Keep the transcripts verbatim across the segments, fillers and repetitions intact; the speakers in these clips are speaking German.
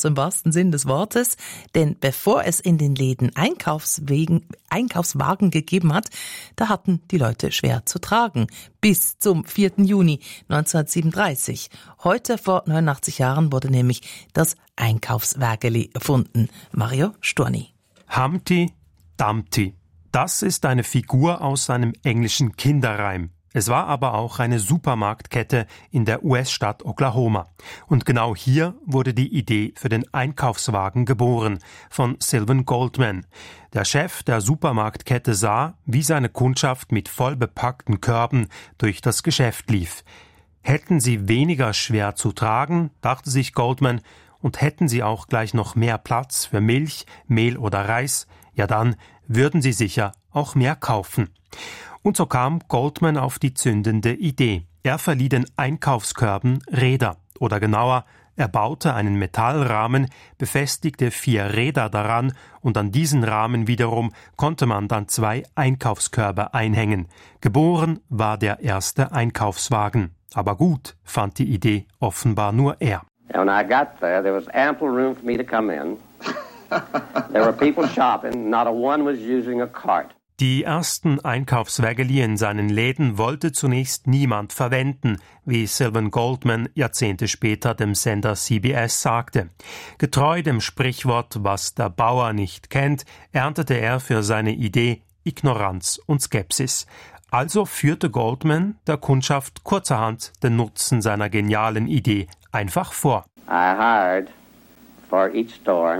Chaos im wahrsten Sinn des Wortes. Denn bevor es in den Läden Einkaufswegen, Einkaufswagen gegeben hat, da hatten die Leute schwer zu tragen. Bis zum vierten Juni neunzehnhundertsiebenunddreißig. Heute vor neunundachtzig Jahren wurde nämlich das Einkaufswägeli erfunden. Mario Storni. Humpty Dumpty. Das ist eine Figur aus einem englischen Kinderreim. Es war aber auch eine Supermarktkette in der U S-Stadt Oklahoma. Und genau hier wurde die Idee für den Einkaufswagen geboren, von Sylvan Goldman. Der Chef der Supermarktkette sah, wie seine Kundschaft mit vollbepackten Körben durch das Geschäft lief. Hätten sie weniger schwer zu tragen, dachte sich Goldman, und hätten sie auch gleich noch mehr Platz für Milch, Mehl oder Reis, ja dann würden sie sicher auch mehr kaufen. Und so kam Goldman auf die zündende Idee. Er verlieh den Einkaufskörben Räder. Oder genauer, er baute einen Metallrahmen, befestigte vier Räder daran und an diesen Rahmen wiederum konnte man dann zwei Einkaufskörbe einhängen. Geboren war der erste Einkaufswagen. Aber gut fand die Idee offenbar nur er. And when I got there, there was ample room for me to come in. There were people shopping, not a one was using a cart. Die ersten Einkaufswägeli in seinen Läden wollte zunächst niemand verwenden, wie Sylvan Goldman Jahrzehnte später dem Sender C B S sagte. Getreu dem Sprichwort, was der Bauer nicht kennt, erntete er für seine Idee Ignoranz und Skepsis. Also führte Goldman der Kundschaft kurzerhand den Nutzen seiner genialen Idee einfach vor. I hired for each store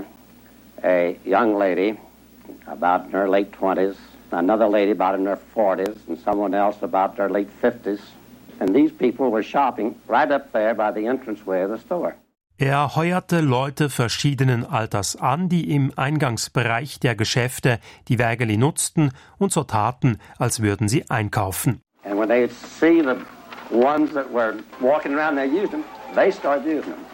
a young lady about in her late twenties, another lady about in her forties, and someone else about their late fifties. And these people were shopping right up there by the entranceway of the store. Er heuerte Leute verschiedenen Alters an, die im Eingangsbereich der Geschäfte die Wägeli nutzten und so taten, als würden sie einkaufen. And when they see the ones that were walking around there using them, they started using them.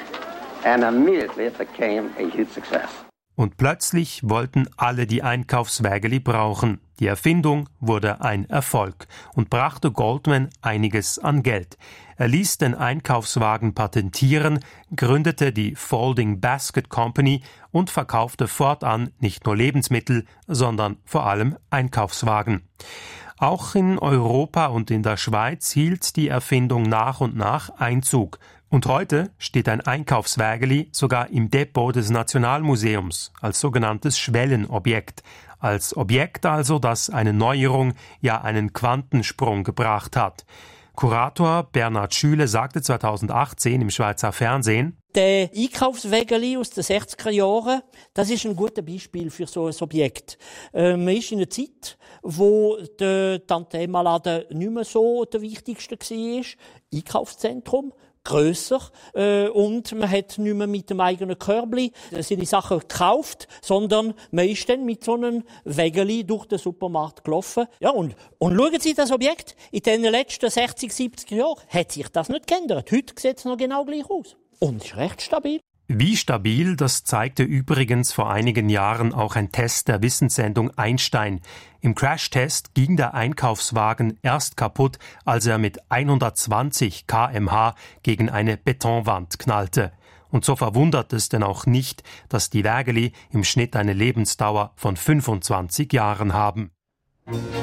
And immediately it became a huge success. Und plötzlich wollten alle die Einkaufswägeli brauchen. Die Erfindung wurde ein Erfolg und brachte Goldman einiges an Geld. Er ließ den Einkaufswagen patentieren, gründete die Folding Basket Company und verkaufte fortan nicht nur Lebensmittel, sondern vor allem Einkaufswagen. Auch in Europa und in der Schweiz hielt die Erfindung nach und nach Einzug. Und heute steht ein Einkaufswägeli sogar im Depot des Nationalmuseums als sogenanntes Schwellenobjekt. Als Objekt also, das eine Neuerung, ja einen Quantensprung gebracht hat. Kurator Bernhard Schüle sagte zweitausendachtzehn im Schweizer Fernsehen: Der Einkaufswägeli aus den sechziger Jahren, das ist ein gutes Beispiel für so ein Objekt. Äh, man ist in einer Zeit, wo der Tante-Emma-Laden nicht mehr so der wichtigste war. Einkaufszentrum, grösser, äh, und man hat nicht mehr mit dem eigenen Körbli seine Sachen gekauft, sondern man ist dann mit so einem Wägeli durch den Supermarkt gelaufen. Ja, und, und schauen Sie das Objekt, in den letzten sechzig, siebzig Jahren hat sich das nicht geändert. Heute sieht es noch genau gleich aus. Und ist recht stabil. Wie stabil, das zeigte übrigens vor einigen Jahren auch ein Test der Wissenssendung Einstein. Im Crashtest ging der Einkaufswagen erst kaputt, als er mit hundertzwanzig Kilometer pro Stunde gegen eine Betonwand knallte. Und so verwundert es denn auch nicht, dass die Wägeli im Schnitt eine Lebensdauer von fünfundzwanzig Jahren haben.